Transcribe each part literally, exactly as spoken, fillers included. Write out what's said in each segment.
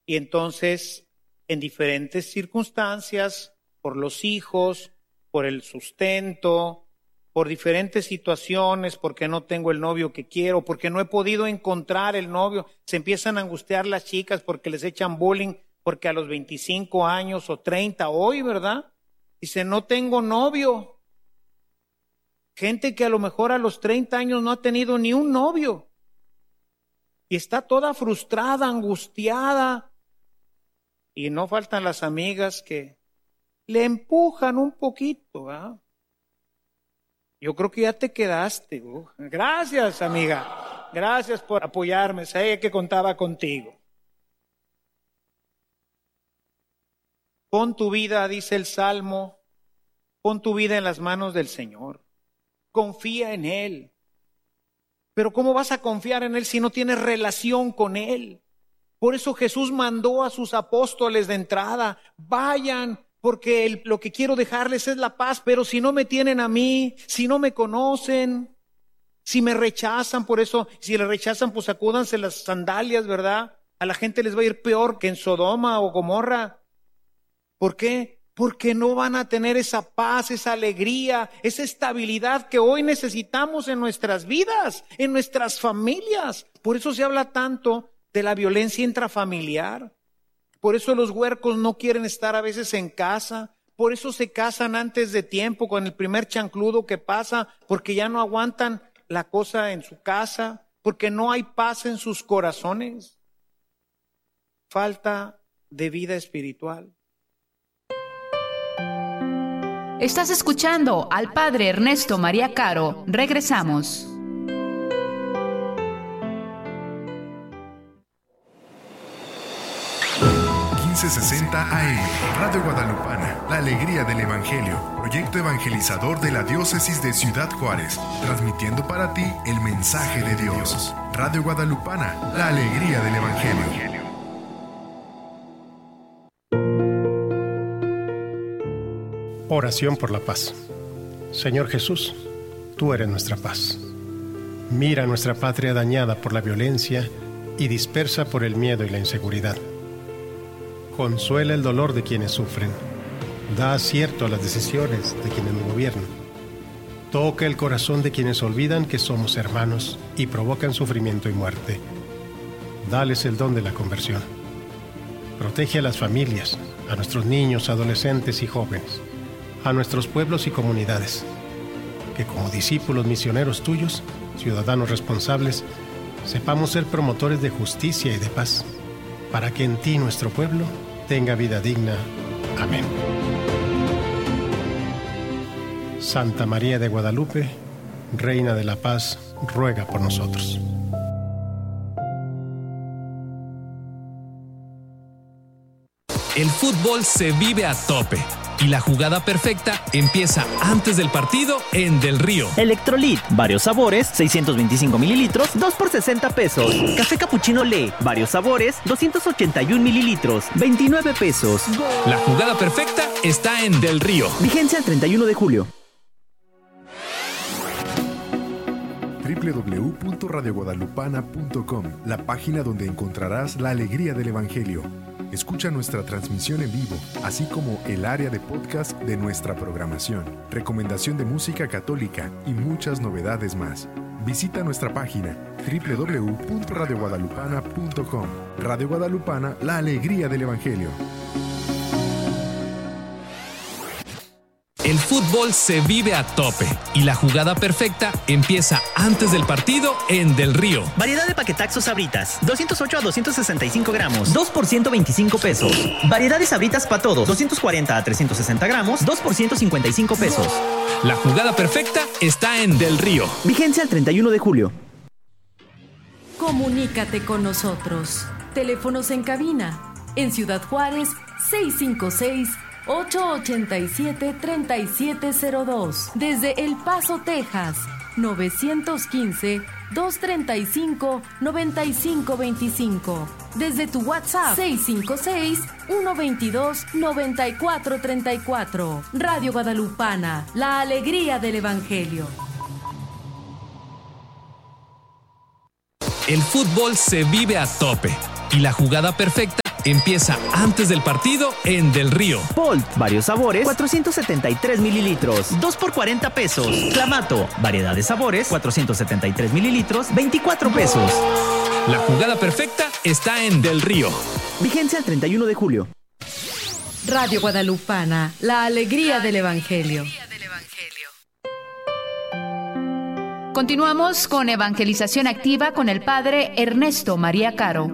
y entonces en diferentes circunstancias, por los hijos, por el sustento, por diferentes situaciones, porque no tengo el novio que quiero, porque no he podido encontrar el novio, se empiezan a angustiar las chicas porque les echan bullying, porque a los veinticinco años o treinta hoy, ¿verdad? Dice, no tengo novio. Gente que a lo mejor a los treinta años no ha tenido ni un novio y está toda frustrada, angustiada, y no faltan las amigas que le empujan un poquito, ¿verdad? Yo creo que ya te quedaste. Uh, gracias, amiga. Gracias por apoyarme. Sabía que contaba contigo. Pon tu vida, dice el Salmo, pon tu vida en las manos del Señor. Confía en Él. Pero ¿cómo vas a confiar en Él si no tienes relación con Él? Por eso Jesús mandó a sus apóstoles de entrada, vayan, porque el, lo que quiero dejarles es la paz, pero si no me tienen a mí, si no me conocen, si me rechazan, por eso, si le rechazan, pues sacúdanse las sandalias, ¿verdad? A la gente les va a ir peor que en Sodoma o Gomorra. ¿Por qué? Porque no van a tener esa paz, esa alegría, esa estabilidad que hoy necesitamos en nuestras vidas, en nuestras familias. Por eso se habla tanto de la violencia intrafamiliar. Por eso los huercos no quieren estar a veces en casa. Por eso se casan antes de tiempo con el primer chancludo que pasa, porque ya no aguantan la cosa en su casa, porque no hay paz en sus corazones. Falta de vida espiritual. Estás escuchando al Padre Ernesto María Caro. Regresamos. quince sesenta A M, Radio Guadalupana, la alegría del Evangelio, proyecto evangelizador de la diócesis de Ciudad Juárez, transmitiendo para ti el mensaje de Dios. Radio Guadalupana, la alegría del Evangelio. Oración por la paz. Señor Jesús, tú eres nuestra paz. Mira nuestra patria dañada por la violencia y dispersa por el miedo y la inseguridad. Consuela el dolor de quienes sufren. Da acierto a las decisiones de quienes nos gobiernan. Toca el corazón de quienes olvidan que somos hermanos y provocan sufrimiento y muerte. Dales el don de la conversión. Protege a las familias, a nuestros niños, adolescentes y jóvenes, a nuestros pueblos y comunidades, que como discípulos misioneros tuyos, ciudadanos responsables, sepamos ser promotores de justicia y de paz, para que en ti nuestro pueblo tenga vida digna. Amén. Santa María de Guadalupe, Reina de la Paz, ruega por nosotros. El fútbol se vive a tope y la jugada perfecta empieza antes del partido en Del Río. Electrolit, varios sabores, seiscientos veinticinco mililitros, dos por sesenta pesos. Café Capuchino Le, varios sabores, doscientos ochenta y un mililitros, veintinueve pesos. La jugada perfecta está en Del Río. Vigencia el treinta y uno de julio. doble u doble u doble u punto radio guadalupana punto com, la página donde encontrarás la alegría del Evangelio. Escucha nuestra transmisión en vivo, así como el área de podcast de nuestra programación, recomendación de música católica y muchas novedades más. Visita nuestra página doble u doble u doble u punto radio guadalupana punto com. Radio Guadalupana, la alegría del Evangelio. El fútbol se vive a tope y la jugada perfecta empieza antes del partido en Del Río. Variedad de paquetaxos Sabritas, doscientos ocho a doscientos sesenta y cinco gramos, dos por ciento veinticinco pesos. Variedad de Sabritas para todos, doscientos cuarenta a trescientos sesenta gramos, dos por ciento cincuenta y cinco pesos. La jugada perfecta está en Del Río. Vigencia el treinta y uno de julio. Comunícate con nosotros. Teléfonos en cabina. En Ciudad Juárez, seis cinco seis, ocho ocho siete, tres siete cero dos. Desde El Paso, Texas, nueve uno cinco, dos tres cinco, nueve cinco dos cinco. Desde tu WhatsApp, seis cinco seis, uno dos dos, nueve cuatro tres cuatro. Radio Guadalupana, la alegría del Evangelio. El fútbol se vive a tope y la jugada perfecta empieza antes del partido en Del Río. Bolt, varios sabores, cuatrocientos setenta y tres mililitros, dos por cuarenta pesos. Clamato, variedad de sabores, cuatrocientos setenta y tres mililitros, veinticuatro pesos. La jugada perfecta está en Del Río. Vigencia el treinta y uno de julio. Radio Guadalupana, la alegría del Evangelio. Continuamos con Evangelización Activa con el Padre Ernesto María Caro.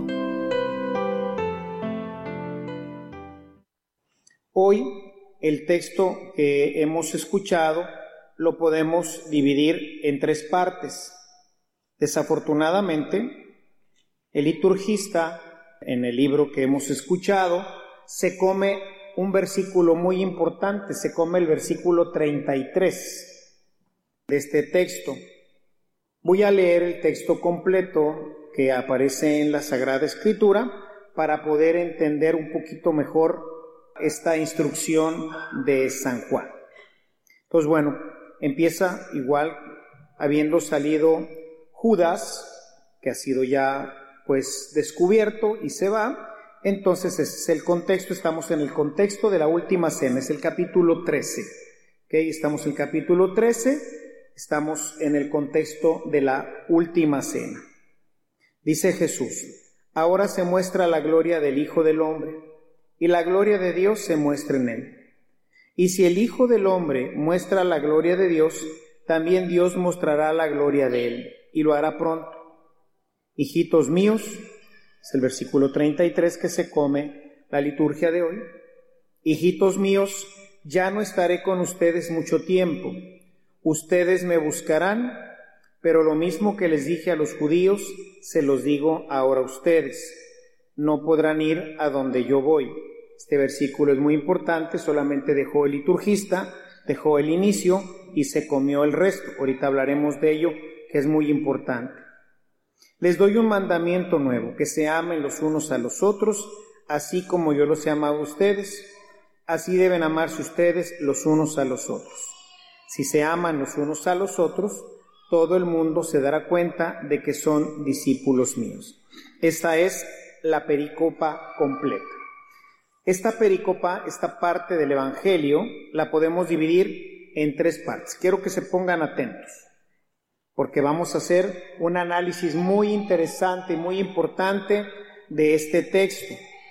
Hoy el texto que hemos escuchado lo podemos dividir en tres partes. Desafortunadamente, el liturgista en el libro que hemos escuchado se come un versículo muy importante, se come el versículo treinta y tres de este texto. Voy a leer el texto completo que aparece en la Sagrada Escritura para poder entender un poquito mejor esta instrucción de San Juan. Pues bueno, empieza igual habiendo salido Judas, que ha sido ya pues descubierto y se va. Entonces ese es el contexto, estamos en el contexto de la última cena, es el capítulo trece. ¿Okay? Estamos en el capítulo trece, estamos en el contexto de la última cena. Dice Jesús: ahora se muestra la gloria del Hijo del Hombre, y la gloria de Dios se muestra en él. Y si el Hijo del Hombre muestra la gloria de Dios, también Dios mostrará la gloria de él, y lo hará pronto. Hijitos míos, es el versículo treinta y tres que se come la liturgia de hoy. Hijitos míos, ya no estaré con ustedes mucho tiempo. Ustedes me buscarán, pero lo mismo que les dije a los judíos, se los digo ahora a ustedes. No podrán ir a donde yo voy. Este versículo es muy importante, solamente dejó el liturgista, dejó el inicio y se comió el resto. Ahorita hablaremos de ello, que es muy importante. Les doy un mandamiento nuevo, que se amen los unos a los otros, así como yo los he amado a ustedes. Así deben amarse ustedes los unos a los otros. Si se aman los unos a los otros, todo el mundo se dará cuenta de que son discípulos míos. Esta es la pericopa completa. Esta pericopa, esta parte del Evangelio, la podemos dividir en tres partes. Quiero que se pongan atentos, porque vamos a hacer un análisis muy interesante y muy importante de este texto.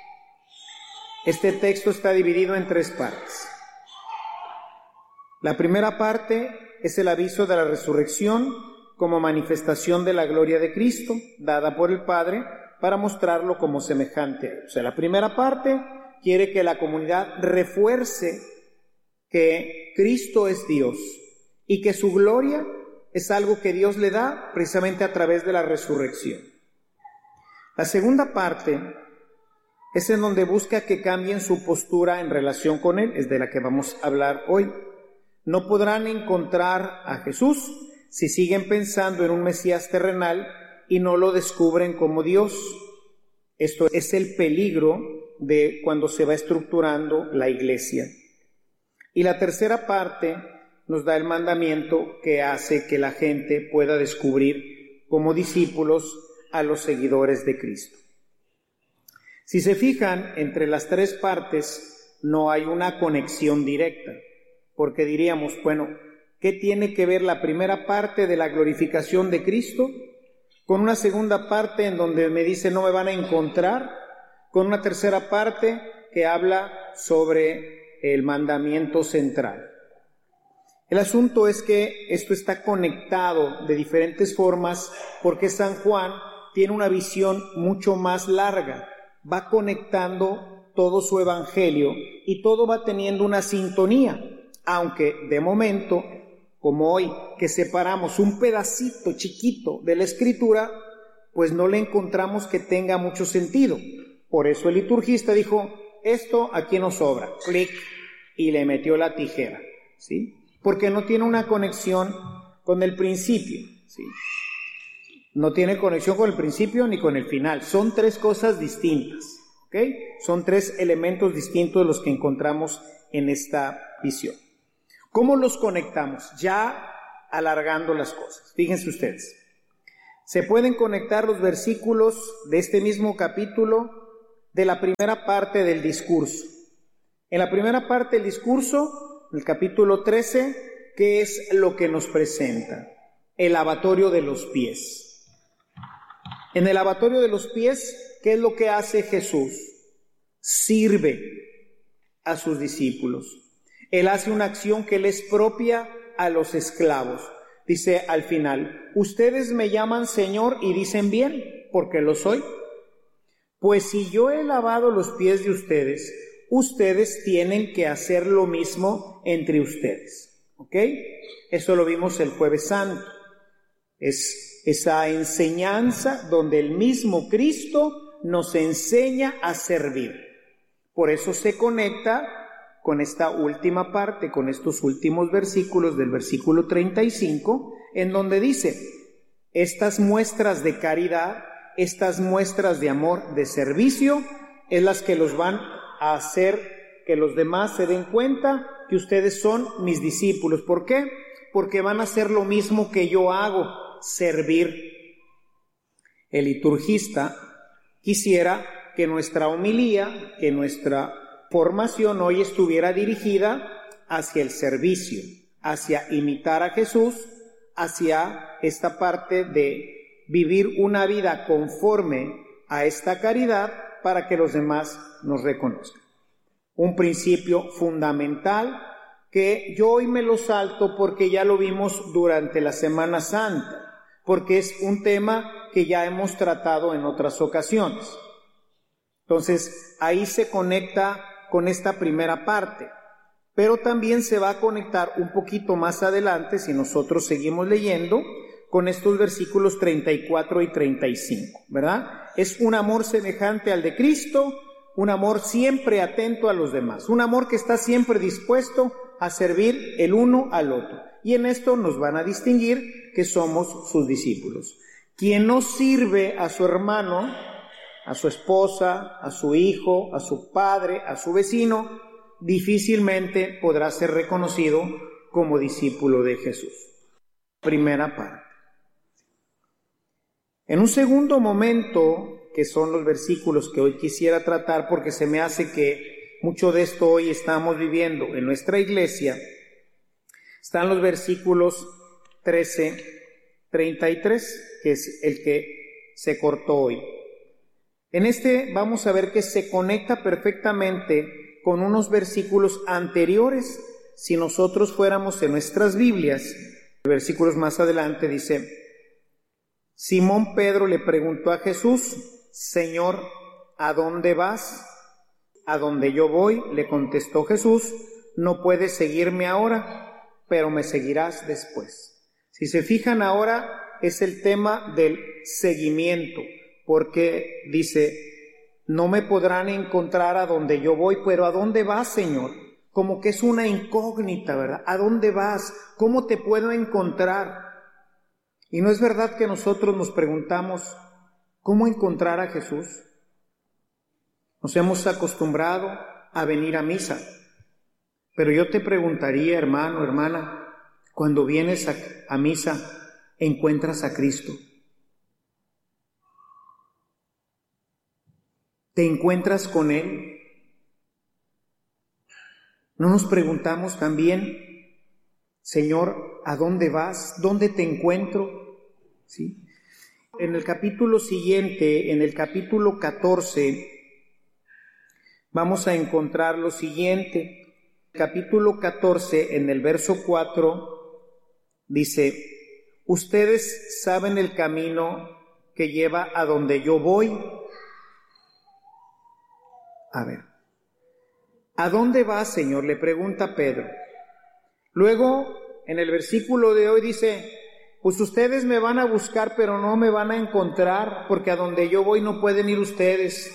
Este texto está dividido en tres partes. La primera parte es el aviso de la resurrección como manifestación de la gloria de Cristo, dada por el Padre, para mostrarlo como semejante a él. O sea, la primera parte quiere que la comunidad refuerce que Cristo es Dios y que su gloria es algo que Dios le da precisamente a través de la resurrección. La segunda parte es en donde busca que cambien su postura en relación con él, es de la que vamos a hablar hoy. No podrán encontrar a Jesús si siguen pensando en un Mesías terrenal y no lo descubren como Dios. Esto es el peligro de cuando se va estructurando la iglesia. Y la tercera parte nos da el mandamiento que hace que la gente pueda descubrir como discípulos a los seguidores de Cristo. Si se fijan, entre las tres partes no hay una conexión directa, porque diríamos, bueno, ¿qué tiene que ver la primera parte de la glorificación de Cristo con una segunda parte en donde me dice no me van a encontrar, con una tercera parte que habla sobre el mandamiento central? El asunto es que esto está conectado de diferentes formas porque San Juan tiene una visión mucho más larga, va conectando todo su evangelio y todo va teniendo una sintonía, aunque de momento, como hoy, que separamos un pedacito chiquito de la Escritura, pues no le encontramos que tenga mucho sentido. Por eso el liturgista dijo, esto aquí nos sobra, clic, y le metió la tijera, ¿sí? Porque no tiene una conexión con el principio, ¿sí? No tiene conexión con el principio ni con el final, son tres cosas distintas, ¿ok? Son tres elementos distintos los que encontramos en esta visión. ¿Cómo los conectamos? Ya alargando las cosas. Fíjense ustedes. Se pueden conectar los versículos de este mismo capítulo de la primera parte del discurso. En la primera parte del discurso, el capítulo trece, ¿qué es lo que nos presenta? El lavatorio de los pies. En el lavatorio de los pies, ¿qué es lo que hace Jesús? Sirve a sus discípulos. Él hace una acción que le es propia a los esclavos. Dice al final, ustedes me llaman Señor y dicen bien, porque lo soy. Pues si yo he lavado los pies de ustedes, ustedes tienen que hacer lo mismo entre ustedes. ¿Ok? Eso lo vimos el Jueves Santo. Es esa enseñanza donde el mismo Cristo nos enseña a servir. Por eso se conecta con esta última parte, con estos últimos versículos del versículo treinta y cinco, en donde dice, estas muestras de caridad, estas muestras de amor, de servicio, es las que los van a hacer que los demás se den cuenta que ustedes son mis discípulos. ¿Por qué? Porque van a hacer lo mismo que yo hago, servir. El liturgista quisiera que nuestra homilía, que nuestra formación hoy estuviera dirigida hacia el servicio, hacia imitar a Jesús, hacia esta parte de vivir una vida conforme a esta caridad para que los demás nos reconozcan. Un principio fundamental que yo hoy me lo salto porque ya lo vimos durante la Semana Santa, porque es un tema que ya hemos tratado en otras ocasiones. Entonces, ahí se conecta con esta primera parte, pero también se va a conectar un poquito más adelante, si nosotros seguimos leyendo, con estos versículos treinta y cuatro y treinta y cinco, ¿verdad? Es un amor semejante al de Cristo, un amor siempre atento a los demás, un amor que está siempre dispuesto a servir el uno al otro. Y en esto nos van a distinguir que somos sus discípulos. Quien no sirve a su hermano, a su esposa, a su hijo, a su padre, a su vecino, difícilmente podrá ser reconocido como discípulo de Jesús. Primera parte. En un segundo momento, que son los versículos que hoy quisiera tratar, porque se me hace que mucho de esto hoy estamos viviendo en nuestra iglesia, están los versículos trece, treinta y tres, que es el que se cortó hoy. En este vamos a ver que se conecta perfectamente con unos versículos anteriores. Si nosotros fuéramos en nuestras Biblias, versículos más adelante dice, Simón Pedro le preguntó a Jesús, Señor, ¿a dónde vas? A donde yo voy, le contestó Jesús, no puedes seguirme ahora, pero me seguirás después. Si se fijan ahora, es el tema del seguimiento, porque dice, no me podrán encontrar a donde yo voy, pero ¿a dónde vas, Señor? Como que es una incógnita, ¿verdad? ¿A dónde vas? ¿Cómo te puedo encontrar? Y no es verdad que nosotros nos preguntamos, ¿cómo encontrar a Jesús? Nos hemos acostumbrado a venir a misa, pero yo te preguntaría, hermano, hermana, cuando vienes a, a misa, ¿encuentras a Cristo? ¿Te encuentras con Él? ¿No nos preguntamos también, Señor, ¿a dónde vas? ¿Dónde te encuentro? ¿Sí? En el capítulo siguiente, en el capítulo catorce, vamos a encontrar lo siguiente. Capítulo catorce, en el verso cuatro, dice, ustedes saben el camino que lleva a donde yo voy. A ver, ¿a dónde vas, Señor?, le pregunta Pedro. Luego, en el versículo de hoy dice, pues ustedes me van a buscar, pero no me van a encontrar, porque a donde yo voy no pueden ir ustedes.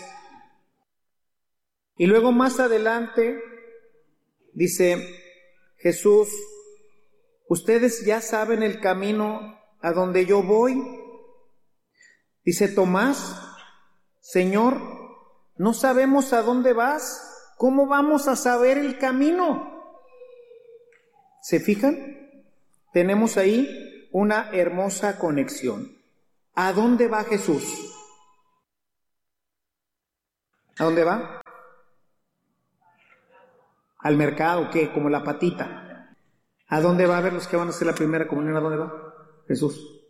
Y luego más adelante, dice Jesús, ustedes ya saben el camino a donde yo voy. Dice Tomás, Señor, no sabemos a dónde vas, ¿cómo vamos a saber el camino? ¿Se fijan? Tenemos ahí una hermosa conexión. ¿A dónde va Jesús? ¿A dónde va? Al mercado, ¿qué? Como la patita. ¿A dónde va? A ver los que van a hacer la primera comunión, ¿a dónde va? Jesús.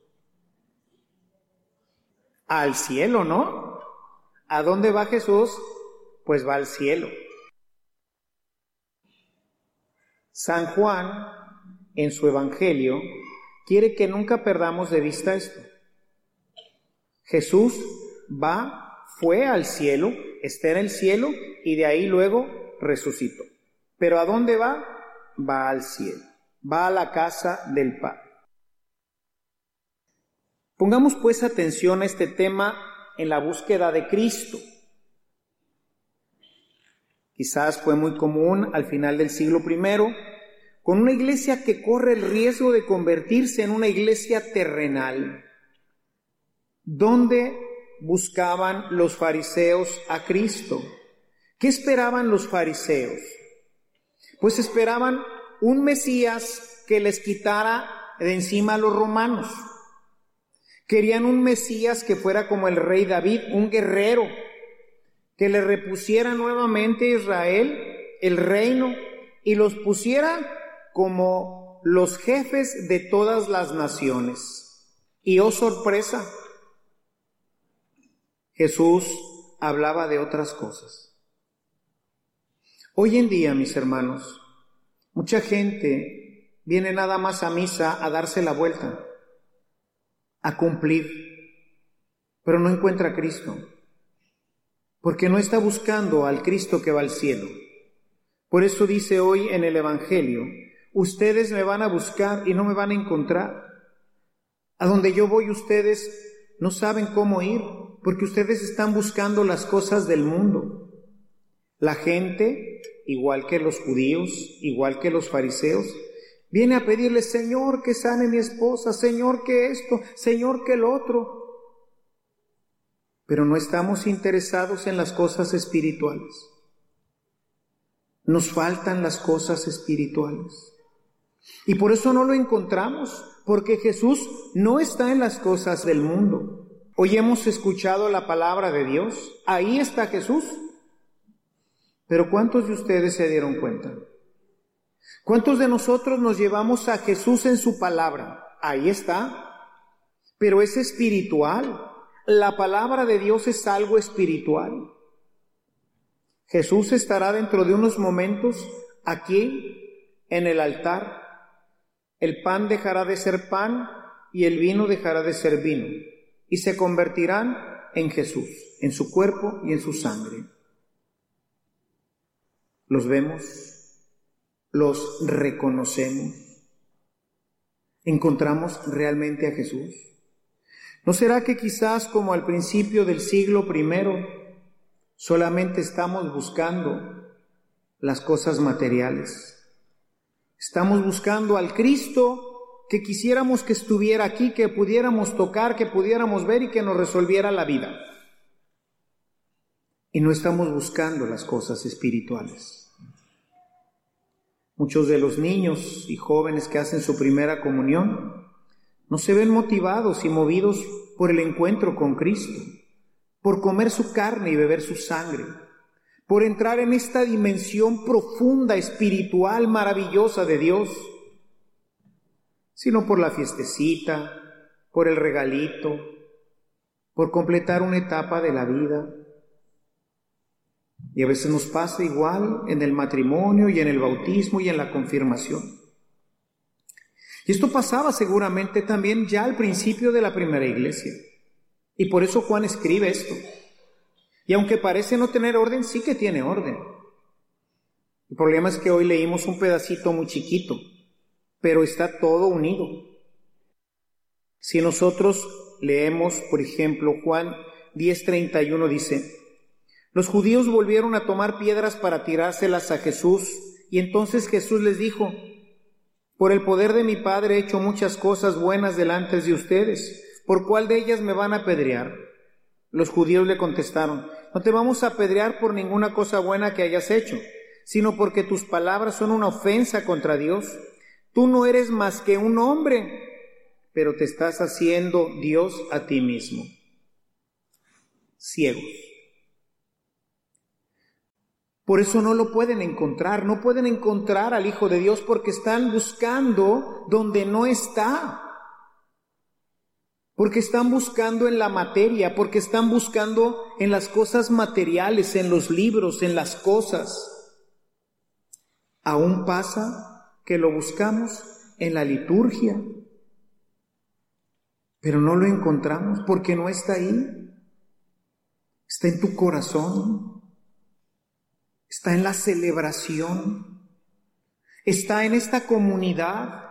Al cielo, ¿no? ¿A dónde va Jesús? Pues va al cielo. San Juan, en su Evangelio, quiere que nunca perdamos de vista esto. Jesús va, fue al cielo, está en el cielo y de ahí luego resucitó. ¿Pero a dónde va? Va al cielo, va a la casa del Padre. Pongamos pues atención a este tema en la búsqueda de Cristo. Quizás fue muy común al final del siglo primero, con una iglesia que corre el riesgo de convertirse en una iglesia terrenal, donde buscaban los fariseos a Cristo. ¿Qué esperaban los fariseos? Pues esperaban un Mesías que les quitara de encima a los romanos. Querían un Mesías que fuera como el rey David, un guerrero, que le repusiera nuevamente a Israel el reino y los pusiera como los jefes de todas las naciones. Y oh sorpresa, Jesús hablaba de otras cosas. Hoy en día, mis hermanos, mucha gente viene nada más a misa a darse la vuelta, a cumplir, pero no encuentra a Cristo, porque no está buscando al Cristo que va al cielo. Por eso dice hoy en el Evangelio, ustedes me van a buscar y no me van a encontrar. A donde yo voy ustedes no saben cómo ir, porque ustedes están buscando las cosas del mundo. La gente, igual que los judíos, igual que los fariseos, viene a pedirle, Señor, que sane mi esposa, Señor, que esto, Señor, que el otro. Pero no estamos interesados en las cosas espirituales. Nos faltan las cosas espirituales. Y por eso no lo encontramos, porque Jesús no está en las cosas del mundo. Hoy hemos escuchado la palabra de Dios, ahí está Jesús. Pero ¿cuántos de ustedes se dieron cuenta? ¿Cuántos de nosotros nos llevamos a Jesús en su palabra? Ahí está, pero es espiritual. La palabra de Dios es algo espiritual. Jesús estará dentro de unos momentos aquí en el altar. El pan dejará de ser pan y el vino dejará de ser vino, y se convertirán en Jesús, en su cuerpo y en su sangre. Los vemos, los reconocemos, encontramos realmente a Jesús. ¿No será que quizás como al principio del siglo primero solamente estamos buscando las cosas materiales? Estamos buscando al Cristo que quisiéramos que estuviera aquí, que pudiéramos tocar, que pudiéramos ver y que nos resolviera la vida. Y no estamos buscando las cosas espirituales. Muchos de los niños y jóvenes que hacen su primera comunión no se ven motivados y movidos por el encuentro con Cristo, por comer su carne y beber su sangre, por entrar en esta dimensión profunda, espiritual, maravillosa de Dios, sino por la fiestecita, por el regalito, por completar una etapa de la vida. Y a veces nos pasa igual en el matrimonio y en el bautismo y en la confirmación. Y esto pasaba seguramente también ya al principio de la primera iglesia. Y por eso Juan escribe esto. Y aunque parece no tener orden, sí que tiene orden. El problema es que hoy leímos un pedacito muy chiquito, pero está todo unido. Si nosotros leemos, por ejemplo, Juan diez treinta y uno dice, los judíos volvieron a tomar piedras para tirárselas a Jesús, y entonces Jesús les dijo, por el poder de mi Padre he hecho muchas cosas buenas delante de ustedes, ¿por cuál de ellas me van a apedrear? Los judíos le contestaron, no te vamos a apedrear por ninguna cosa buena que hayas hecho, sino porque tus palabras son una ofensa contra Dios. Tú no eres más que un hombre, pero te estás haciendo Dios a ti mismo. Ciegos. Por eso no lo pueden encontrar, no pueden encontrar al Hijo de Dios porque están buscando donde no está. Porque están buscando en la materia, porque están buscando en las cosas materiales, en los libros, en las cosas. Aún pasa que lo buscamos en la liturgia, pero no lo encontramos porque no está ahí. Está en tu corazón, está en la celebración, está en esta comunidad,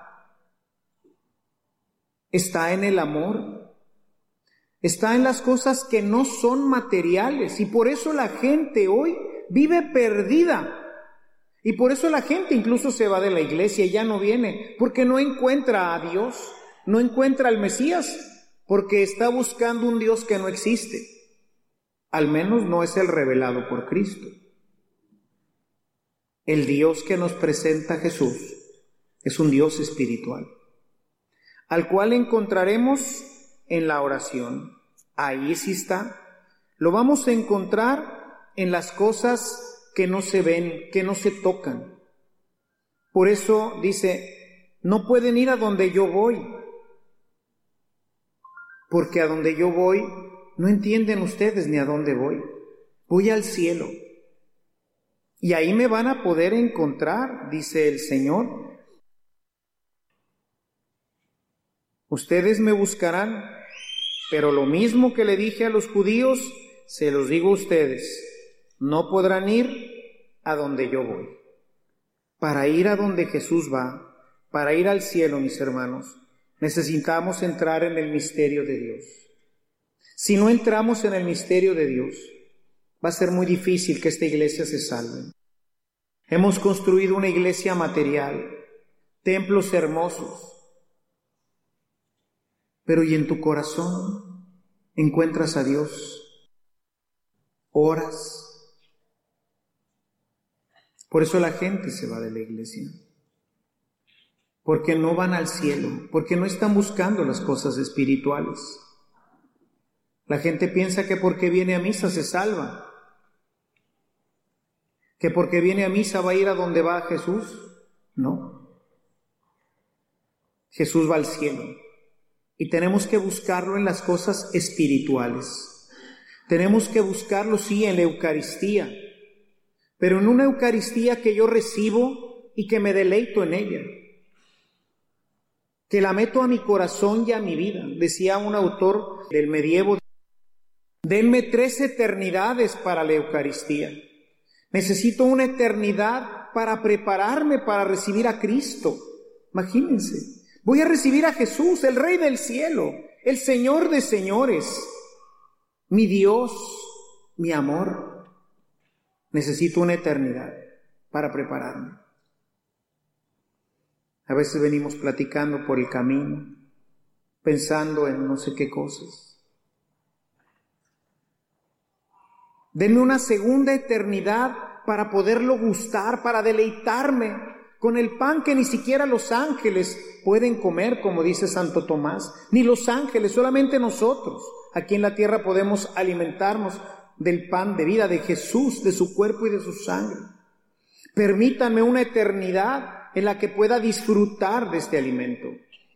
está en el amor, está en las cosas que no son materiales, y por eso la gente hoy vive perdida. Y por eso la gente incluso se va de la iglesia y ya no viene, porque no encuentra a Dios, no encuentra al Mesías, porque está buscando un Dios que no existe. Al menos no es el revelado por Cristo. El Dios que nos presenta Jesús es un Dios espiritual, al cual encontraremos en la oración. Ahí sí está. Lo vamos a encontrar en las cosas que no se ven, que no se tocan. Por eso dice, no pueden ir a donde yo voy, porque a donde yo voy, no entienden ustedes ni a dónde voy. Voy al cielo, y ahí me van a poder encontrar, dice el Señor. Ustedes me buscarán, pero lo mismo que le dije a los judíos, se los digo a ustedes. No podrán ir a donde yo voy. Para ir a donde Jesús va, para ir al cielo, mis hermanos, necesitamos entrar en el misterio de Dios. Si no entramos en el misterio de Dios, va a ser muy difícil que esta iglesia se salve. Hemos construido una iglesia material, templos hermosos, pero ¿y en tu corazón encuentras a Dios? ¿Oras? Por eso la gente se va de la iglesia, porque no van al cielo, porque no están buscando las cosas espirituales. La gente piensa que porque viene a misa se salva, que porque viene a misa va a ir a donde va Jesús. No. Jesús va al cielo y tenemos que buscarlo en las cosas espirituales. Tenemos que buscarlo, sí, en la Eucaristía, pero en una Eucaristía que yo recibo y que me deleito en ella, que la meto a mi corazón y a mi vida. Decía un autor del medievo, denme tres eternidades para la Eucaristía. Necesito una eternidad para prepararme para recibir a Cristo. Imagínense, voy a recibir a Jesús, el Rey del cielo, el Señor de señores, mi Dios, mi amor. Necesito una eternidad para prepararme. A veces venimos platicando por el camino, pensando en no sé qué cosas. Denme una segunda eternidad para poderlo gustar, para deleitarme con el pan que ni siquiera los ángeles pueden comer, como dice Santo Tomás, ni los ángeles, solamente nosotros. Aquí en la tierra podemos alimentarnos del pan de vida de Jesús, de su cuerpo y de su sangre. Permítanme una eternidad en la que pueda disfrutar de este alimento.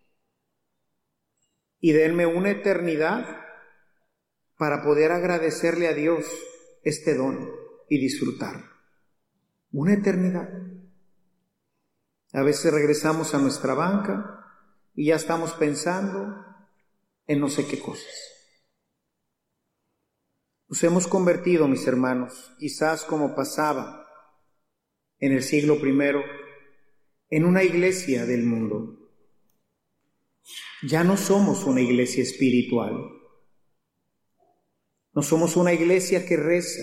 Y denme una eternidad para poder agradecerle a Dios este don y disfrutar. Una eternidad. A veces regresamos a nuestra banca y ya estamos pensando en no sé qué cosas. Nos hemos convertido, mis hermanos, quizás como pasaba en el siglo primero, en una iglesia del mundo. Ya no somos una iglesia espiritual. No somos una iglesia que reza.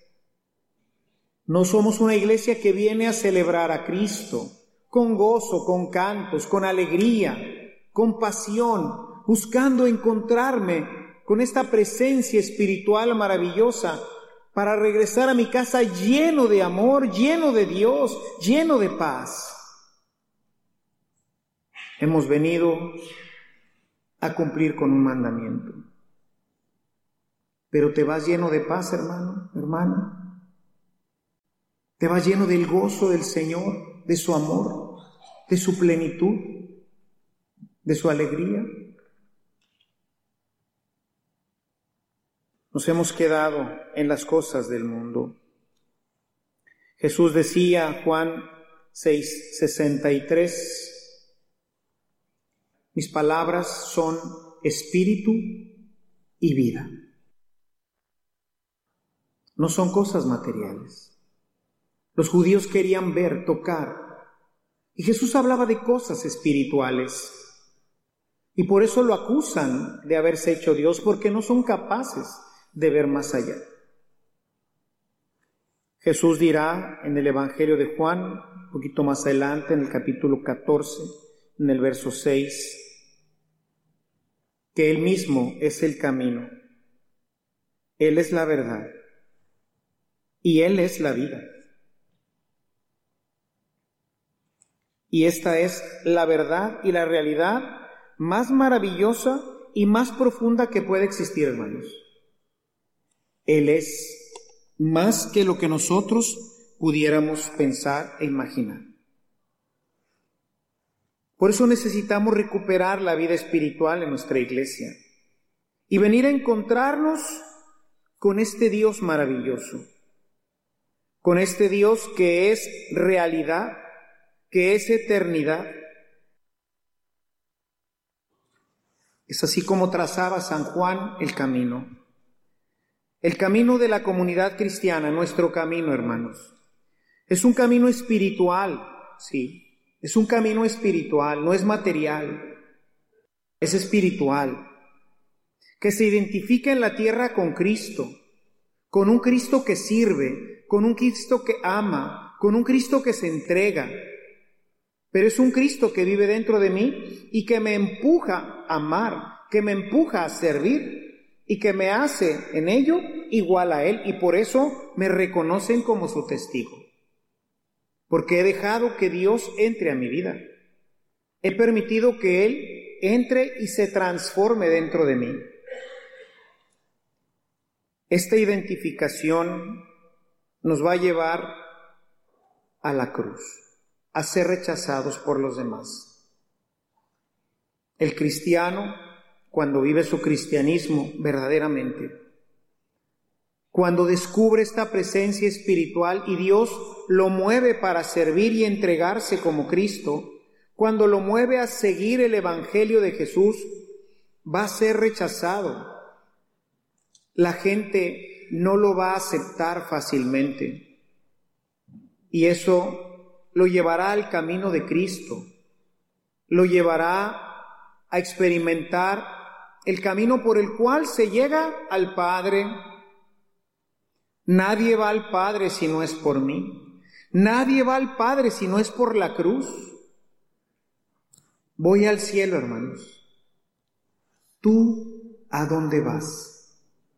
No somos una iglesia que viene a celebrar a Cristo con gozo, con cantos, con alegría, con pasión, buscando encontrarme con esta presencia espiritual maravillosa para regresar a mi casa lleno de amor, lleno de Dios, lleno de paz. Hemos venido a cumplir con un mandamiento. Pero te vas lleno de paz, hermano, hermana. Te vas lleno del gozo del Señor, de su amor, de su plenitud, de su alegría. Nos hemos quedado en las cosas del mundo. Jesús decía, Juan seis, sesenta y tres, mis palabras son espíritu y vida. No son cosas materiales. Los judíos querían ver, tocar, y Jesús hablaba de cosas espirituales. Y por eso lo acusan de haberse hecho Dios, porque no son capaces de ver más allá. Jesús dirá en el Evangelio de Juan, un poquito más adelante, en el capítulo catorce, en el verso seis, que Él mismo es el camino, Él es la verdad y Él es la vida. Y esta es la verdad y la realidad más maravillosa y más profunda que puede existir, hermanos. Él es más que lo que nosotros pudiéramos pensar e imaginar. Por eso necesitamos recuperar la vida espiritual en nuestra iglesia y venir a encontrarnos con este Dios maravilloso, con este Dios que es realidad, que es eternidad. Es así como trazaba San Juan el camino. El camino de la comunidad cristiana, nuestro camino, hermanos, es un camino espiritual, sí, es un camino espiritual, no es material, es espiritual, que se identifica en la tierra con Cristo, con un Cristo que sirve, con un Cristo que ama, con un Cristo que se entrega, pero es un Cristo que vive dentro de mí y que me empuja a amar, que me empuja a servir, y que me hace en ello igual a Él, y por eso me reconocen como su testigo. Porque he dejado que Dios entre a mi vida. He permitido que Él entre y se transforme dentro de mí. Esta identificación nos va a llevar a la cruz, a ser rechazados por los demás. El cristiano, cuando vive su cristianismo verdaderamente, cuando descubre esta presencia espiritual y Dios lo mueve para servir y entregarse como Cristo, cuando lo mueve a seguir el Evangelio de Jesús, va a ser rechazado. La gente no lo va a aceptar fácilmente y eso lo llevará al camino de Cristo, lo llevará a experimentar el camino por el cual se llega al Padre. Nadie va al Padre si no es por mí. Nadie va al Padre si no es por la cruz. Voy al cielo, hermanos. ¿Tú a dónde vas?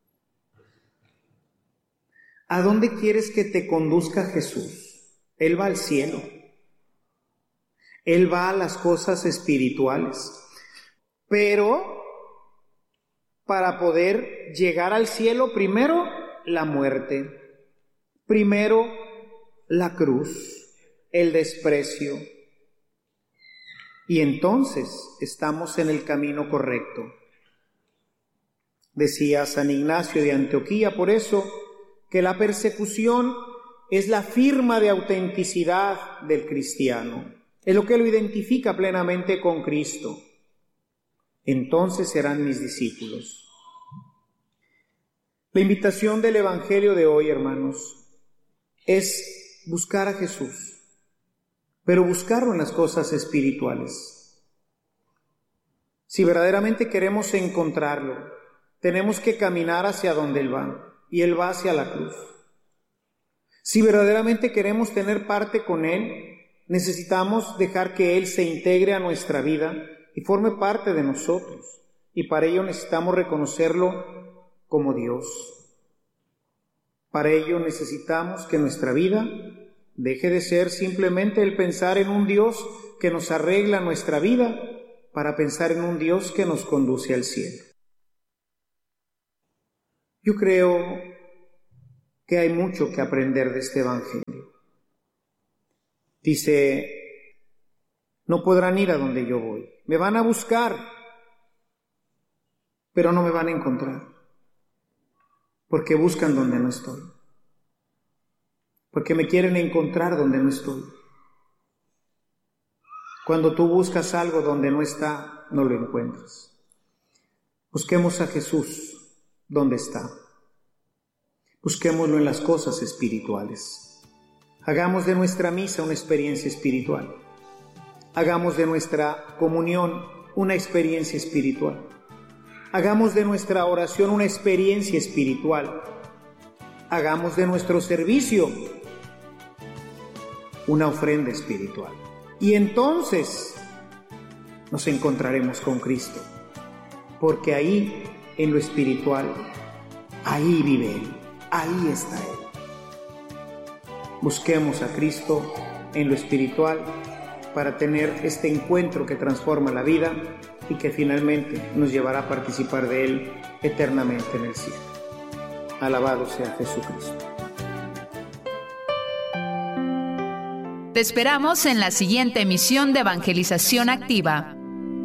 ¿A dónde quieres que te conduzca Jesús? Él va al cielo. Él va a las cosas espirituales. Pero para poder llegar al cielo, primero la muerte, primero la cruz, el desprecio. Y entonces estamos en el camino correcto. Decía San Ignacio de Antioquía, por eso, que la persecución es la firma de autenticidad del cristiano. Es lo que lo identifica plenamente con Cristo. Entonces serán mis discípulos. La invitación del Evangelio de hoy, hermanos, es buscar a Jesús, pero buscarlo en las cosas espirituales. Si verdaderamente queremos encontrarlo, tenemos que caminar hacia donde Él va, y Él va hacia la cruz. Si verdaderamente queremos tener parte con Él, necesitamos dejar que Él se integre a nuestra vida y forme parte de nosotros, y para ello necesitamos reconocerlo como Dios. Para ello necesitamos que nuestra vida deje de ser simplemente el pensar en un Dios que nos arregla nuestra vida, para pensar en un Dios que nos conduce al cielo. Yo creo que hay mucho que aprender de este Evangelio. Dice, no podrán ir a donde yo voy. Me van a buscar, pero no me van a encontrar, porque buscan donde no estoy, porque me quieren encontrar donde no estoy. Cuando tú buscas algo donde no está, no lo encuentras. Busquemos a Jesús donde está. Busquémoslo en las cosas espirituales. Hagamos de nuestra misa una experiencia espiritual. Hagamos de nuestra comunión una experiencia espiritual. Hagamos de nuestra oración una experiencia espiritual. Hagamos de nuestro servicio una ofrenda espiritual. Y entonces nos encontraremos con Cristo, porque ahí, en lo espiritual, ahí vive Él, ahí está Él. Busquemos a Cristo en lo espiritual para tener este encuentro que transforma la vida y que finalmente nos llevará a participar de Él eternamente en el cielo. Alabado sea Jesucristo. Te esperamos en la siguiente emisión de Evangelización Activa.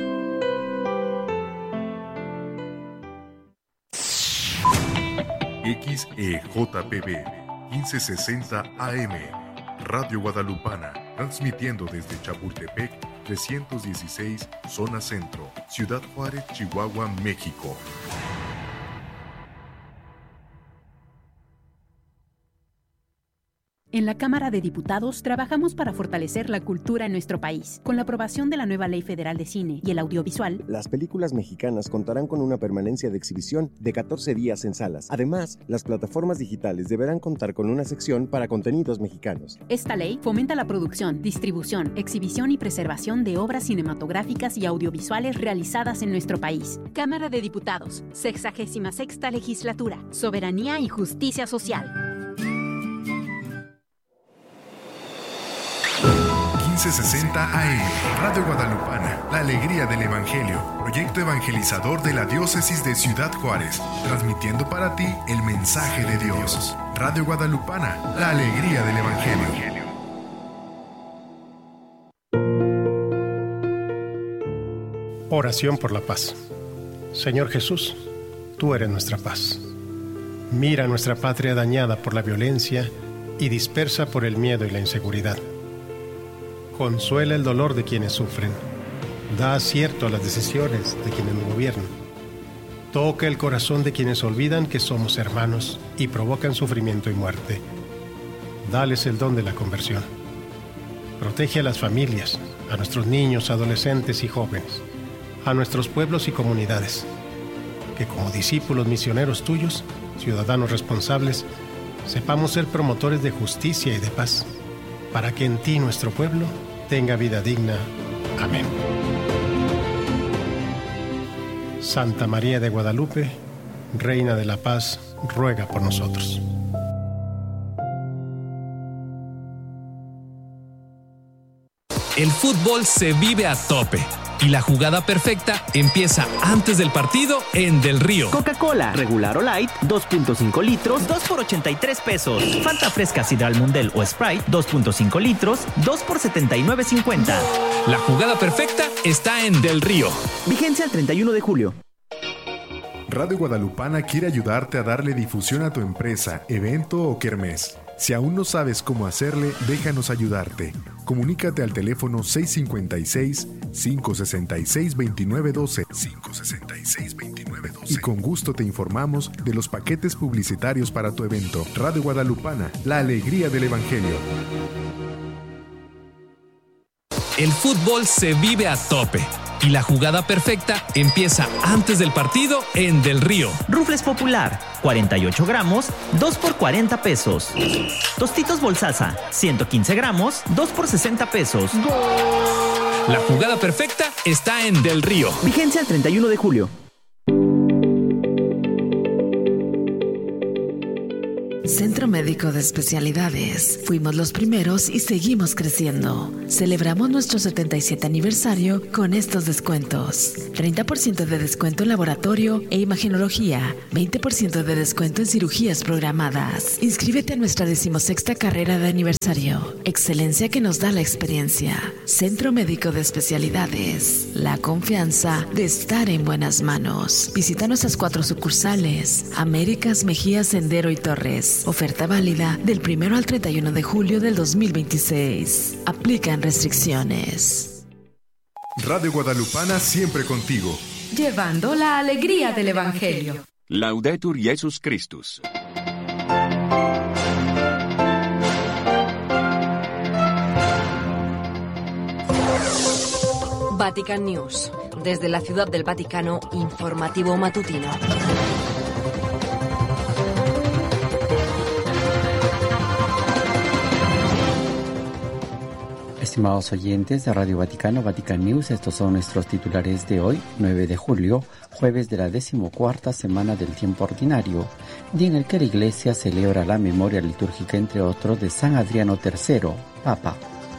X E J P B quince sesenta A M, Radio Guadalupana, transmitiendo desde Chapultepec trescientos dieciséis, Zona Centro, Ciudad Juárez, Chihuahua, México. En la Cámara de Diputados trabajamos para fortalecer la cultura en nuestro país. Con la aprobación de la nueva Ley Federal de Cine y el Audiovisual, las películas mexicanas contarán con una permanencia de exhibición de catorce días en salas. Además, las plataformas digitales deberán contar con una sección para contenidos mexicanos. Esta ley fomenta la producción, distribución, exhibición y preservación de obras cinematográficas y audiovisuales realizadas en nuestro país. Cámara de Diputados, sexagésima sexta Legislatura, Soberanía y Justicia Social. quince sesenta A M, Radio Guadalupana, la alegría del Evangelio, proyecto evangelizador de la Diócesis de Ciudad Juárez, transmitiendo para ti el mensaje de Dios. Radio Guadalupana, la alegría del Evangelio. Oración por la paz. Señor Jesús, tú eres nuestra paz. Mira nuestra patria dañada por la violencia y dispersa por el miedo y la inseguridad. Consuela el dolor de quienes sufren. Da acierto a las decisiones de quienes nos gobiernan. Toca el corazón de quienes olvidan que somos hermanos y provocan sufrimiento y muerte. Dales el don de la conversión. Protege a las familias, a nuestros niños, adolescentes y jóvenes, a nuestros pueblos y comunidades. Que como discípulos misioneros tuyos, ciudadanos responsables, sepamos ser promotores de justicia y de paz, para que en ti nuestro pueblo tenga vida digna. Amén. Santa María de Guadalupe, Reina de la Paz, ruega por nosotros. El fútbol se vive a tope y la jugada perfecta empieza antes del partido en Del Río. Coca-Cola, regular o light, dos punto cinco litros, dos por ochenta y tres pesos. Fanta fresca Sidral Mundel o Sprite, dos punto cinco litros, dos por setenta y nueve cincuenta. La jugada perfecta está en Del Río. Vigencia el treinta y uno de julio. Radio Guadalupana quiere ayudarte a darle difusión a tu empresa, evento o kermés. Si aún no sabes cómo hacerle, déjanos ayudarte. Comunícate al teléfono seis cinco seis, cinco seis seis, dos nueve uno dos, cinco seis seis, dos nueve uno dos, y con gusto te informamos de los paquetes publicitarios para tu evento. Radio Guadalupana, la alegría del Evangelio. El fútbol se vive a tope y la jugada perfecta empieza antes del partido en Del Río. Rufles Popular, cuarenta y ocho gramos, dos por cuarenta pesos. Tostitos Bolsaza, ciento quince gramos, dos por sesenta pesos. La jugada perfecta está en Del Río. Vigencia el treinta y uno de julio. Centro Médico de Especialidades. Fuimos los primeros y seguimos creciendo. Celebramos nuestro setenta y siete aniversario con estos descuentos. treinta por ciento de descuento en laboratorio e imagenología. veinte por ciento de descuento en cirugías programadas. Inscríbete a nuestra decimosexta carrera de aniversario. Excelencia que nos da la experiencia. Centro Médico de Especialidades. La confianza de estar en buenas manos. Visita nuestras cuatro sucursales. Américas, Mejía, Sendero y Torres. Oferta válida del primero al treinta y uno de julio del dos mil veintiséis. Aplican restricciones. Radio Guadalupana siempre contigo. Llevando la alegría del Evangelio. Laudetur Jesus Christus. Vatican News. Desde la Ciudad del Vaticano, informativo matutino. Estimados oyentes de Radio Vaticano, Vatican News, estos son nuestros titulares de hoy, nueve de julio, jueves de la decimocuarta semana del tiempo ordinario, día en el que la Iglesia celebra la memoria litúrgica, entre otros, de San Adriano tercero, Papa.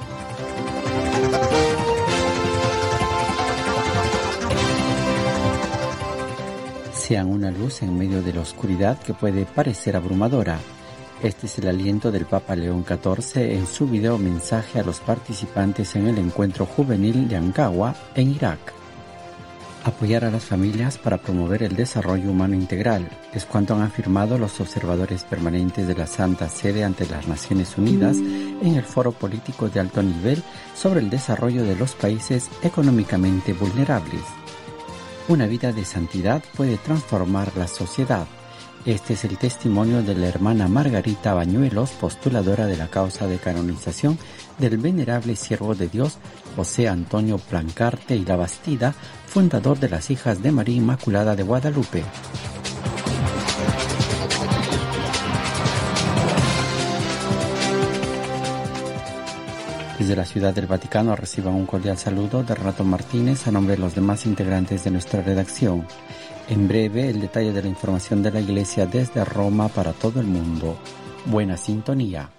Sean una luz en medio de la oscuridad que puede parecer abrumadora. Este es el aliento del Papa León catorce en su video mensaje a los participantes en el encuentro juvenil de Ankawa, en Irak. Apoyar a las familias para promover el desarrollo humano integral es cuanto han afirmado los observadores permanentes de la Santa Sede ante las Naciones Unidas en el Foro Político de Alto Nivel sobre el desarrollo de los países económicamente vulnerables. Una vida de santidad puede transformar la sociedad. Este es el testimonio de la hermana Margarita Bañuelos, postuladora de la causa de canonización del venerable siervo de Dios José Antonio Plancarte y la Bastida, fundador de las Hijas de María Inmaculada de Guadalupe. Desde la Ciudad del Vaticano reciban un cordial saludo de Renato Martínez a nombre de los demás integrantes de nuestra redacción. En breve, el detalle de la información de la Iglesia desde Roma para todo el mundo. Buena sintonía.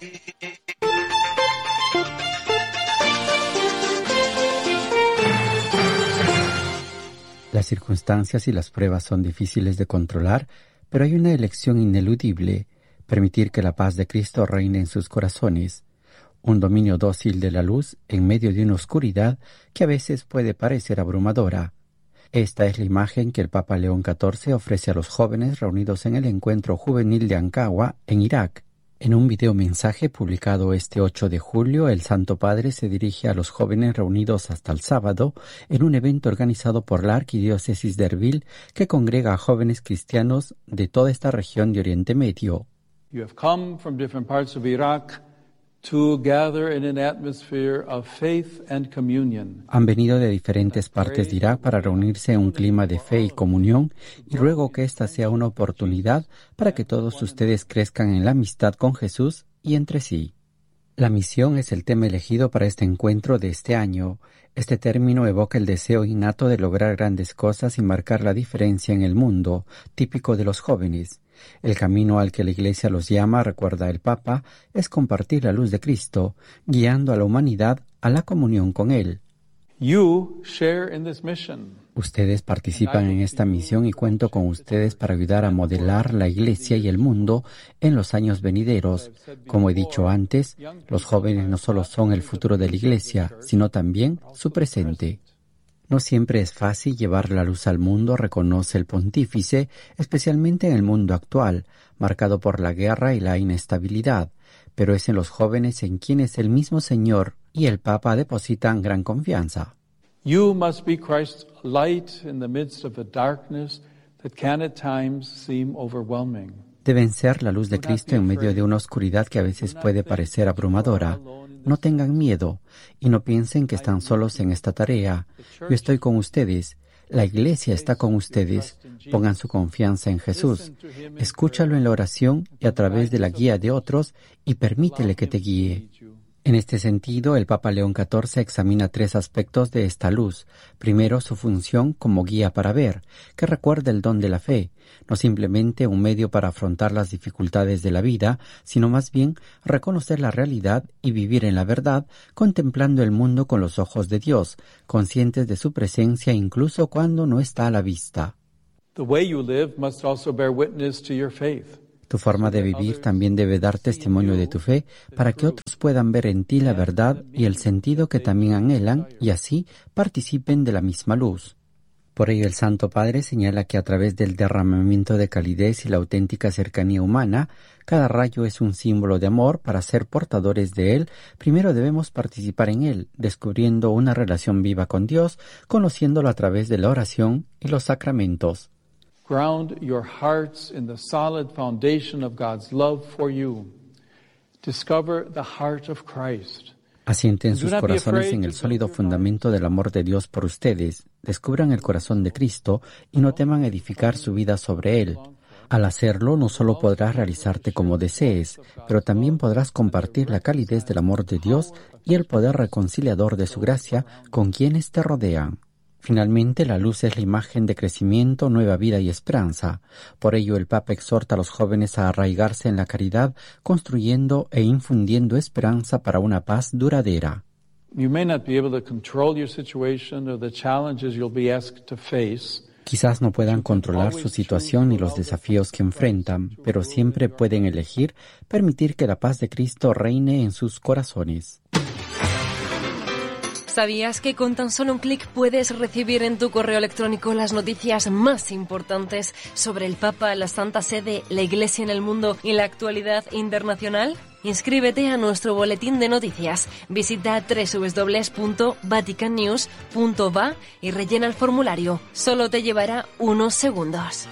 Las circunstancias y las pruebas son difíciles de controlar, pero hay una elección ineludible: permitir que la paz de Cristo reine en sus corazones. Un dominio dócil de la luz en medio de una oscuridad que a veces puede parecer abrumadora. Esta es la imagen que el Papa León catorce ofrece a los jóvenes reunidos en el encuentro juvenil de Ankawa, en Irak. En un video mensaje publicado este ocho de julio, el Santo Padre se dirige a los jóvenes reunidos hasta el sábado en un evento organizado por la Arquidiócesis de Erbil que congrega a jóvenes cristianos de toda esta región de Oriente Medio. You have come from different parts of Iraq to gather in an atmosphere of faith and communion. Han venido de diferentes partes de Irak para reunirse en un clima de fe y comunión, y ruego que esta sea una oportunidad para que todos ustedes crezcan en la amistad con Jesús y entre sí. La misión es el tema elegido para este encuentro de este año. Este término evoca el deseo innato de lograr grandes cosas y marcar la diferencia en el mundo, típico de los jóvenes. El camino al que la Iglesia los llama, recuerda el Papa, es compartir la luz de Cristo, guiando a la humanidad a la comunión con Él. You share in this mission. Ustedes participan en esta misión y cuento con ustedes para ayudar a modelar la Iglesia y el mundo en los años venideros. Como he dicho antes, los jóvenes no solo son el futuro de la Iglesia, sino también su presente. No siempre es fácil llevar la luz al mundo, reconoce el pontífice, especialmente en el mundo actual, marcado por la guerra y la inestabilidad, pero es en los jóvenes en quienes el mismo Señor y el Papa depositan gran confianza. You must be Christ's light in the midst of a darkness that can at times seem overwhelming. Deben ser la luz de Cristo en medio de una oscuridad que a veces puede parecer abrumadora. No tengan miedo y no piensen que están solos en esta tarea. Yo estoy con ustedes. La Iglesia está con ustedes. Pongan su confianza en Jesús. Escúchalo en la oración y a través de la guía de otros y permítele que te guíe. En este sentido, el Papa León catorce examina tres aspectos de esta luz. Primero, su función como guía para ver, que recuerda el don de la fe, no simplemente un medio para afrontar las dificultades de la vida, sino más bien reconocer la realidad y vivir en la verdad, contemplando el mundo con los ojos de Dios, conscientes de su presencia incluso cuando no está a la vista. The way you live must also bear witness to your faith. Tu forma de vivir también debe dar testimonio de tu fe para que otros puedan ver en ti la verdad y el sentido que también anhelan y así participen de la misma luz. Por ello el Santo Padre señala que a través del derramamiento de calidez y la auténtica cercanía humana, cada rayo es un símbolo de amor. Para ser portadores de él, primero debemos participar en él, descubriendo una relación viva con Dios, conociéndolo a través de la oración y los sacramentos. Ground your hearts in the solid foundation of God's love for you. Discover the heart of Christ. Asienten sus corazones en el sólido fundamento del amor de Dios por ustedes. Descubran el corazón de Cristo y no teman edificar su vida sobre él. Al hacerlo, no solo podrás realizarte como desees, pero también podrás compartir la calidez del amor de Dios y el poder reconciliador de su gracia con quienes te rodean. Finalmente, la luz es la imagen de crecimiento, nueva vida y esperanza. Por ello, el Papa exhorta a los jóvenes a arraigarse en la caridad, construyendo e infundiendo esperanza para una paz duradera. You may not be able to control your situation or the challenges you'll be asked to face. Quizás no puedan controlar su situación ni los desafíos que enfrentan, pero siempre pueden elegir permitir que la paz de Cristo reine en sus corazones. ¿Sabías que con tan solo un clic puedes recibir en tu correo electrónico las noticias más importantes sobre el Papa, la Santa Sede, la Iglesia en el mundo y la actualidad internacional? Inscríbete a nuestro boletín de noticias. Visita doble u doble u doble u punto vatican news punto va y rellena el formulario. Solo te llevará unos segundos.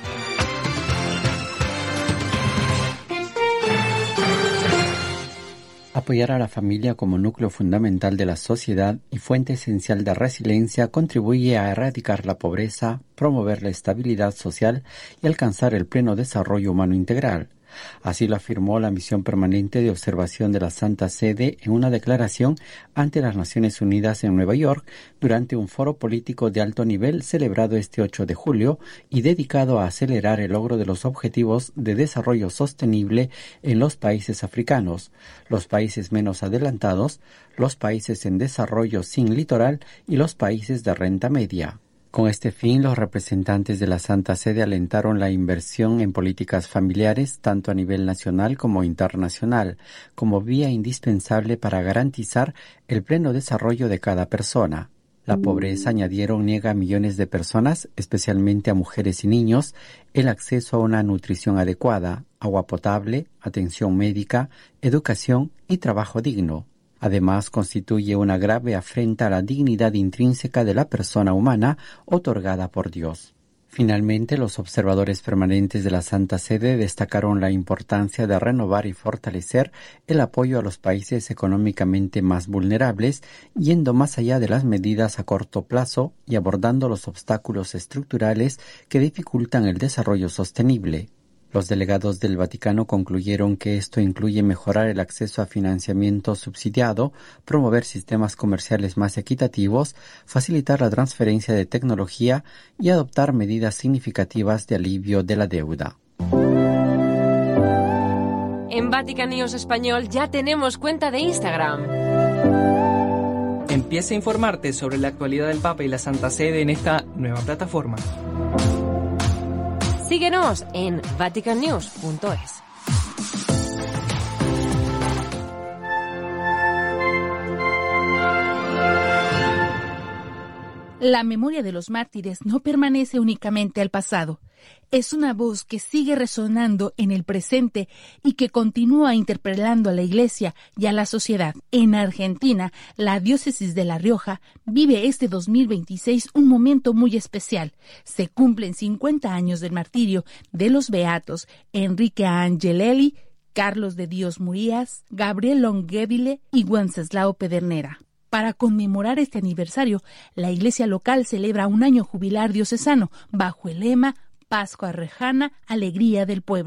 Apoyar a la familia como núcleo fundamental de la sociedad y fuente esencial de resiliencia contribuye a erradicar la pobreza, promover la estabilidad social y alcanzar el pleno desarrollo humano integral. Así lo afirmó la Misión Permanente de Observación de la Santa Sede en una declaración ante las Naciones Unidas en Nueva York durante un foro político de alto nivel celebrado este ocho de julio y dedicado a acelerar el logro de los objetivos de desarrollo sostenible en los países africanos, los países menos adelantados, los países en desarrollo sin litoral y los países de renta media. Con este fin, los representantes de la Santa Sede alentaron la inversión en políticas familiares, tanto a nivel nacional como internacional, como vía indispensable para garantizar el pleno desarrollo de cada persona. La pobreza, añadieron, niega a millones de personas, especialmente a mujeres y niños, el acceso a una nutrición adecuada, agua potable, atención médica, educación y trabajo digno. Además, constituye una grave afrenta a la dignidad intrínseca de la persona humana otorgada por Dios. Finalmente, los observadores permanentes de la Santa Sede destacaron la importancia de renovar y fortalecer el apoyo a los países económicamente más vulnerables, yendo más allá de las medidas a corto plazo y abordando los obstáculos estructurales que dificultan el desarrollo sostenible. Los delegados del Vaticano concluyeron que esto incluye mejorar el acceso a financiamiento subsidiado, promover sistemas comerciales más equitativos, facilitar la transferencia de tecnología y adoptar medidas significativas de alivio de la deuda. En Vatican News Español ya tenemos cuenta de Instagram. Empieza a informarte sobre la actualidad del Papa y la Santa Sede en esta nueva plataforma. Síguenos en vatican news punto es. La memoria de los mártires no permanece únicamente al pasado. Es una voz que sigue resonando en el presente y que continúa interpelando a la Iglesia y a la sociedad. En Argentina, la diócesis de La Rioja vive este dos mil veintiséis un momento muy especial. Se cumplen cincuenta años del martirio de los beatos Enrique Angelelli, Carlos de Dios Murías, Gabriel Longueville y Wenceslao Pedernera. Para conmemorar este aniversario, la Iglesia local celebra un año jubilar diocesano bajo el lema Pascua Rejana, Alegría del Pueblo.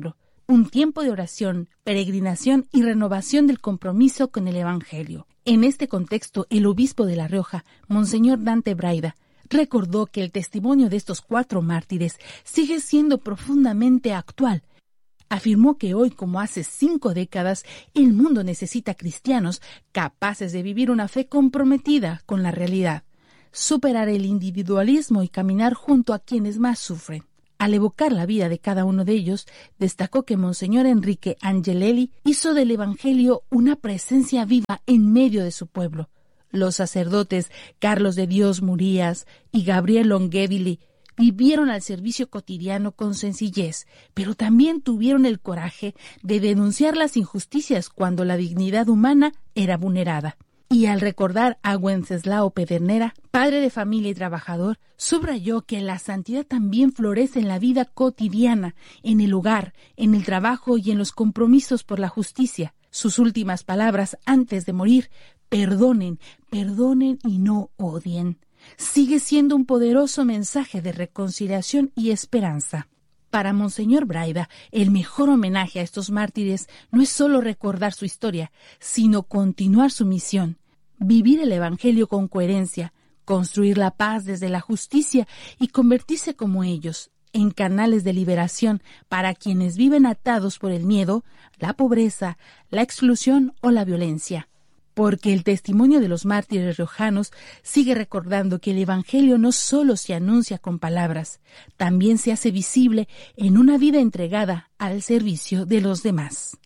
un tiempo de oración, peregrinación y renovación del compromiso con el Evangelio. En este contexto, el obispo de La Rioja, Monseñor Dante Braida, recordó que el testimonio de estos cuatro mártires sigue siendo profundamente actual. Afirmó que hoy, como hace cinco décadas, el mundo necesita cristianos capaces de vivir una fe comprometida con la realidad, superar el individualismo y caminar junto a quienes más sufren. Al evocar la vida de cada uno de ellos, destacó que Monseñor Enrique Angelelli hizo del Evangelio una presencia viva en medio de su pueblo. Los sacerdotes Carlos de Dios Murías y Gabriel Longueville vivieron al servicio cotidiano con sencillez, pero también tuvieron el coraje de denunciar las injusticias cuando la dignidad humana era vulnerada. Y al recordar a Wenceslao Pedernera, padre de familia y trabajador, subrayó que la santidad también florece en la vida cotidiana, en el hogar, en el trabajo y en los compromisos por la justicia. Sus últimas palabras antes de morir: perdonen, perdonen y no odien, sigue siendo un poderoso mensaje de reconciliación y esperanza. Para Monseñor Braida, el mejor homenaje a estos mártires no es solo recordar su historia, sino continuar su misión, vivir el Evangelio con coherencia, construir la paz desde la justicia y convertirse como ellos en canales de liberación para quienes viven atados por el miedo, la pobreza, la exclusión o la violencia. Porque el testimonio de los mártires riojanos sigue recordando que el Evangelio no solo se anuncia con palabras, también se hace visible en una vida entregada al servicio de los demás.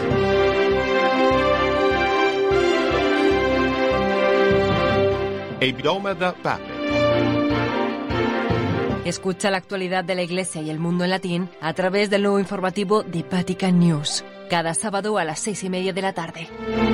Escucha la actualidad de la Iglesia y el mundo en latín a través del nuevo informativo de Vatican News, cada sábado a las seis y media de la tarde.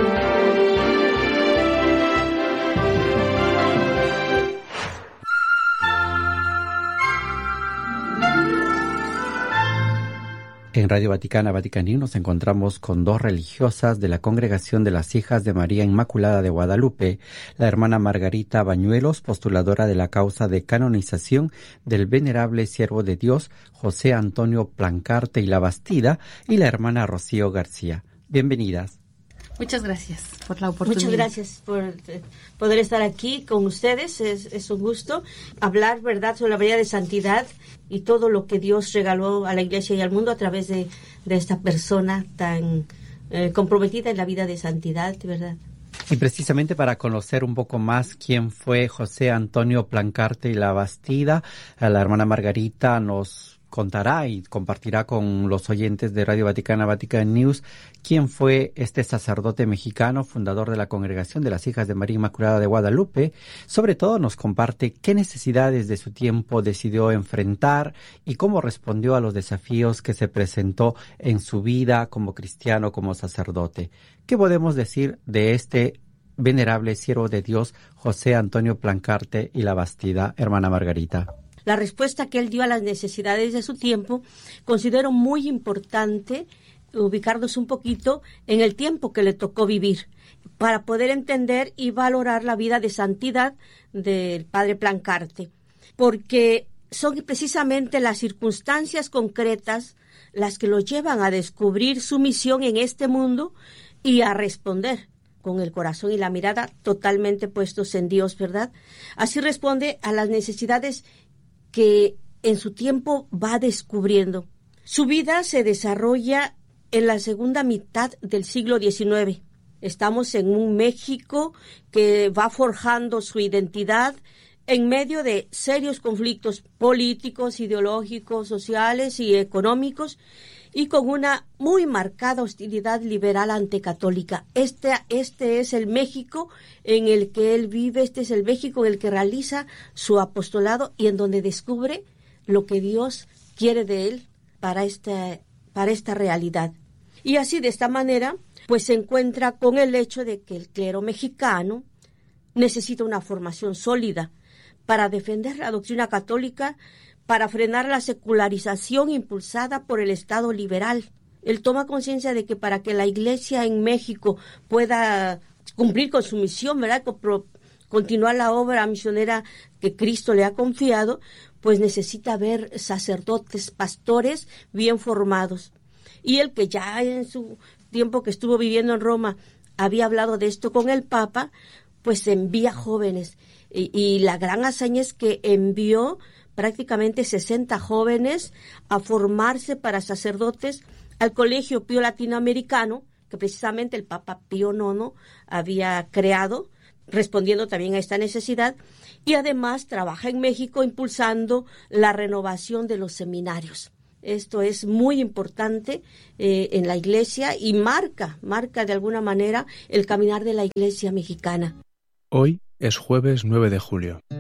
En Radio Vaticana, Vatican News, nos encontramos con dos religiosas de la Congregación de las Hijas de María Inmaculada de Guadalupe, la hermana Margarita Bañuelos, postuladora de la causa de canonización del venerable siervo de Dios José Antonio Plancarte y la Bastida, y la hermana Rocío García. Bienvenidas. Muchas gracias por la oportunidad. Muchas gracias por eh, poder estar aquí con ustedes. Es, es un gusto hablar, ¿verdad?, sobre la vida de santidad y todo lo que Dios regaló a la Iglesia y al mundo a través de, de esta persona tan eh, comprometida en la vida de santidad, ¿verdad? Y precisamente para conocer un poco más quién fue José Antonio Plancarte y la Bastida, la hermana Margarita nos contará y compartirá con los oyentes de Radio Vaticana, Vatican News, quién fue este sacerdote mexicano, fundador de la Congregación de las Hijas de María Inmaculada de Guadalupe. Sobre todo nos comparte qué necesidades de su tiempo decidió enfrentar y cómo respondió a los desafíos que se presentó en su vida como cristiano, como sacerdote. ¿Qué podemos decir de este venerable siervo de Dios, José Antonio Plancarte y la Bastida, hermana Margarita? La respuesta que él dio a las necesidades de su tiempo, considero muy importante ubicarnos un poquito en el tiempo que le tocó vivir para poder entender y valorar la vida de santidad del padre Plancarte, porque son precisamente las circunstancias concretas las que lo llevan a descubrir su misión en este mundo y a responder con el corazón y la mirada totalmente puestos en Dios, ¿verdad? Así responde a las necesidades que en su tiempo va descubriendo. Su vida se desarrolla en la segunda mitad del siglo diecinueve. Estamos en un México que va forjando su identidad en medio de serios conflictos políticos, ideológicos, sociales y económicos, y con una muy marcada hostilidad liberal anticatólica. Este, este es el México en el que él vive, este es el México en el que realiza su apostolado y en donde descubre lo que Dios quiere de él para esta, para esta realidad. Y así, de esta manera, pues se encuentra con el hecho de que el clero mexicano necesita una formación sólida para defender la doctrina católica, para frenar la secularización impulsada por el Estado liberal. Él toma conciencia de que para que la Iglesia en México pueda cumplir con su misión, ¿verdad?, continuar la obra misionera que Cristo le ha confiado, pues necesita ver sacerdotes, pastores bien formados. y el que ya en su tiempo que estuvo viviendo en Roma había hablado de esto con el Papa, pues envía jóvenes. Y, y la gran hazaña es que envió prácticamente sesenta jóvenes a formarse para sacerdotes al Colegio Pío Latinoamericano, que precisamente el Papa Pío nono había creado, respondiendo también a esta necesidad, y además trabaja en México impulsando la renovación de los seminarios. Esto es muy importante eh, en la Iglesia y marca, marca de alguna manera el caminar de la Iglesia mexicana. Hoy es jueves nueve de julio.